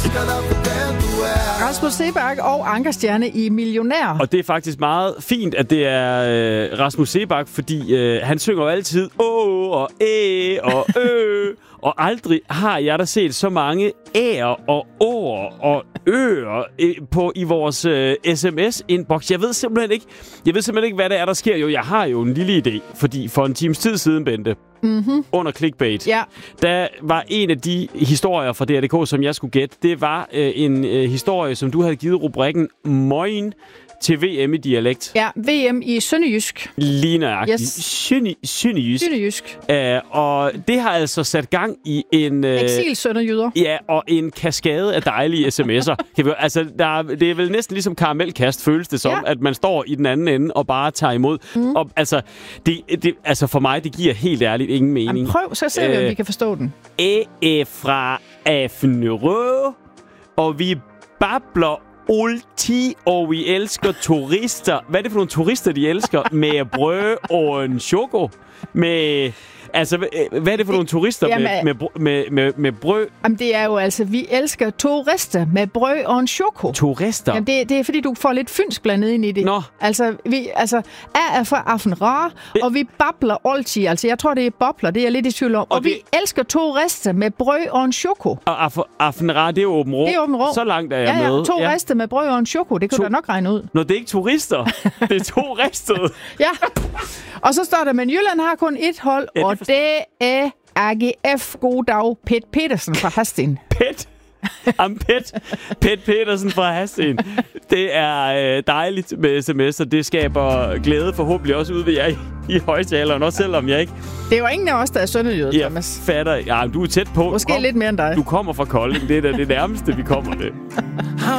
Rasmus Seebach og Anker Stjerne i Millionær. Og det er faktisk meget fint, at det er Rasmus Seebach, fordi han synger jo altid og og og aldrig har jeg da set så mange æ'er og å'er og ø'er i vores sms-inbox. Jeg ved simpelthen ikke, hvad det er, der sker. Jo, jeg har jo en lille idé, fordi for en times tid siden, Bente, under clickbait, der var en af de historier fra DRDK, som jeg skulle gætte. Det var en historie, som du havde givet rubrikken Møgen til VM i dialekt. Ja, VM i sønderjysk. Lige nøjagtigt. Yes. Sønderjysk. Og det har altså sat gang i en... Eksil-sønderjyder. Ja, og en kaskade af dejlige sms'er. Det er vel næsten ligesom karamelkast, føles det som, at man står i den anden ende og bare tager imod. Og altså, for mig, det giver helt ærligt ingen mening. Jamen, prøv, så ser vi, om vi kan forstå den. Fra Afnerø, og vi babler ulti, og vi elsker turister. Hvad er det for nogle turister, de elsker? Med brød og en choko? Med... Altså, hvad er det for nogle turister med brød? Jamen, det er jo altså, vi elsker turister med brød og en choko. Turister? Jamen, det er fordi, du får lidt fynsk blandet ind i det. Nå. Altså, er fra Aftenra, og vi babler altid. Altså, jeg tror, det er bobler, det er jeg lidt i tvivl om. Og vi elsker turister med brød og en choko. Og Aftenra, det er Åben Rå. Det er Åben Rå. Så langt er jeg med. Turister med brød og en choko, det kan du da nok regne ud. Nå, det er ikke turister. Det er turister. Ja. Og så står der, men Jylland har kun et hold, og det er AGF. God dag, Pet Petersen fra Hadsten. Pet Petersen fra Hadsten. Det er dejligt med sms'er. Det skaber glæde forhåbentlig også ud ved jer i højtaleren, også selvom jeg ikke... Det er jo ingen af os, der er sønderjyde, Thomas. Fatter. Ja, du er tæt på. Måske lidt mere end dig. Du kommer fra Kolding. Det er da det nærmeste, vi kommer det.